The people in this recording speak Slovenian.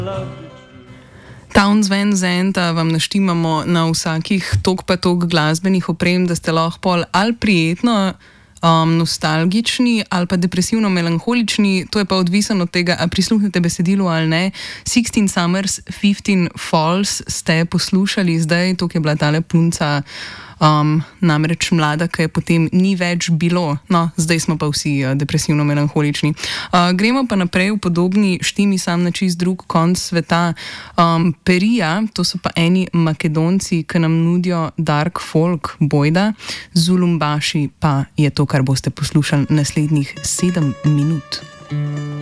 Towns Van Zanta vam naštimamo na vsakih tok pa tok glasbenih oprem, da ste lahko pol ali prijetno nostalgični ali pa depresivno-melankolični, to je pa odvisno od tega, a prisluhnete besedilu ali ne. 16 Summers, 15 Falls ste poslušali zdaj, to je bila tale punca, namreč mlada, ki je potem ni več bilo. No, zdaj smo pa vsi depresivno-melankolični. Gremo pa naprej v podobni štimi, sam na čist drug konc sveta. Perija, to so pa eni Makedonci, ki nam nudijo dark folk bojda, Zulumbaši pa je to, kar boste poslušali naslednjih 7 minut.